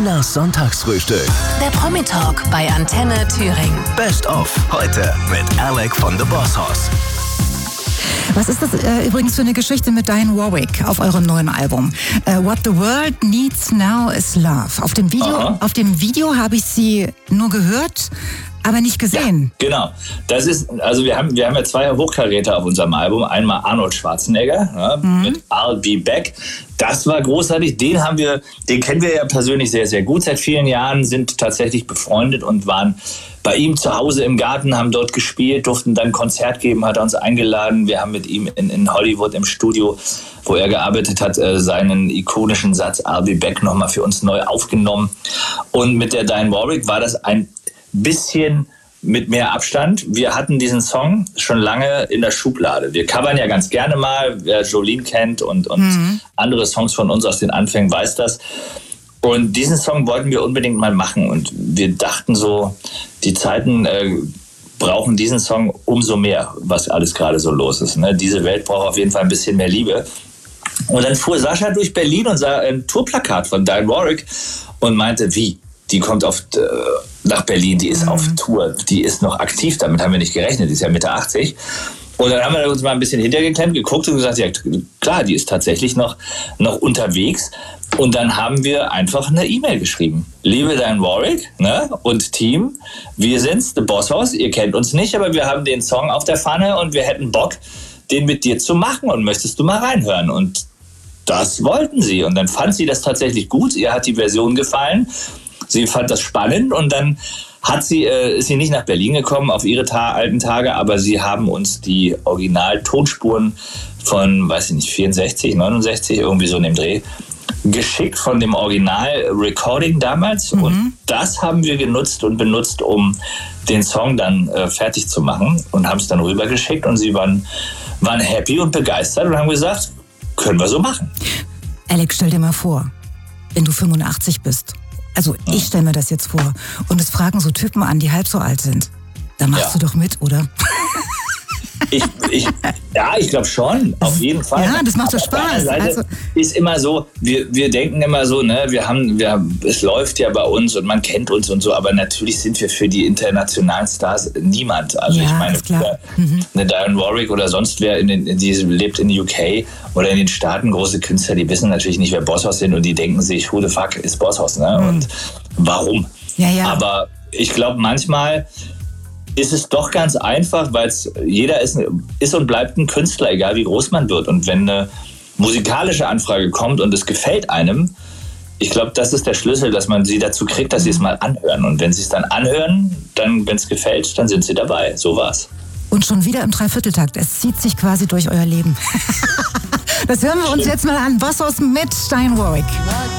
Tinas Sonntagsfrühstück. Der Promi-Talk bei Antenne Thüringen. Best of heute mit Alec von The Boss Hoss. Was ist das übrigens für eine Geschichte mit Dionne Warwick auf eurem neuen Album? What the World Needs Now is Love. Auf dem Video habe ich sie nur gehört, aber nicht gesehen. Ja, genau. Das ist, also wir haben ja zwei Hochkaräter auf unserem Album. Einmal Arnold Schwarzenegger mit I'll Be Back. Das war großartig. Den kennen wir ja persönlich sehr, sehr gut seit vielen Jahren, sind tatsächlich befreundet und waren bei ihm zu Hause im Garten, haben dort gespielt, durften dann ein Konzert geben, hat er uns eingeladen. Wir haben mit ihm in Hollywood im Studio, wo er gearbeitet hat, seinen ikonischen Satz I'll Be Back nochmal für uns neu aufgenommen. Und mit der Dionne Warwick war das ein bisschen mit mehr Abstand. Wir hatten diesen Song schon lange in der Schublade. Wir covern ja ganz gerne mal, wer Jolene kennt und andere Songs von uns aus den Anfängen weiß das. Und diesen Song wollten wir unbedingt mal machen. Und wir dachten so, die Zeiten brauchen diesen Song umso mehr, was alles gerade so los ist. Ne? Diese Welt braucht auf jeden Fall ein bisschen mehr Liebe. Und dann fuhr Sascha durch Berlin und sah ein Tourplakat von Dionne Warwick und meinte, wie? Die kommt nach Berlin, die ist auf Tour, die ist noch aktiv, damit haben wir nicht gerechnet, die ist ja Mitte 80. Und dann haben wir uns mal ein bisschen hintergeklemmt, geguckt und gesagt, ja klar, die ist tatsächlich noch unterwegs. Und dann haben wir einfach eine E-Mail geschrieben. Liebe Dionne Warwick, ne, und Team, wir sind's, The Boss Hoss, ihr kennt uns nicht, aber wir haben den Song auf der Pfanne und wir hätten Bock, den mit dir zu machen und möchtest du mal reinhören? Und das wollten sie. Und dann fand sie das tatsächlich gut, ihr hat die Version gefallen. Sie fand das spannend und dann ist sie nicht nach Berlin gekommen auf ihre alten Tage, aber sie haben uns die Original-Tonspuren von, 64, 69, irgendwie so in dem Dreh, geschickt von dem Original-Recording damals. Und das haben wir genutzt und benutzt, um den Song dann fertig zu machen und haben es dann rübergeschickt und sie waren happy und begeistert und haben gesagt, können wir so machen. Alex, stell dir mal vor, wenn du 85 bist. Also ich stelle mir das jetzt vor. Und es fragen so Typen an, die halb so alt sind. Da machst du doch mit, oder? Ich glaube schon, auf jeden Fall. Ja, das macht doch Spaß. Also ist immer so, wir denken immer so, ne, es läuft ja bei uns und man kennt uns und so, aber natürlich sind wir für die internationalen Stars niemand. Also ja, ich meine, eine Dionne Warwick oder sonst wer, die lebt in UK oder in den Staaten, große Künstler, die wissen natürlich nicht, wer Boss Hoss sind und die denken sich, who the fuck ist Boss Hoss, ne? Und warum? Ja. Aber ich glaube, manchmal ist es doch ganz einfach, weil jeder ist und bleibt ein Künstler, egal wie groß man wird. Und wenn eine musikalische Anfrage kommt und es gefällt einem, ich glaube, das ist der Schlüssel, dass man sie dazu kriegt, dass sie es mal anhören. Und wenn sie es dann anhören, dann, wenn es gefällt, dann sind sie dabei. So war's. Und schon wieder im Dreivierteltakt. Es zieht sich quasi durch euer Leben. Das hören wir uns jetzt mal an. Boss Hoss mit Dionne Warwick.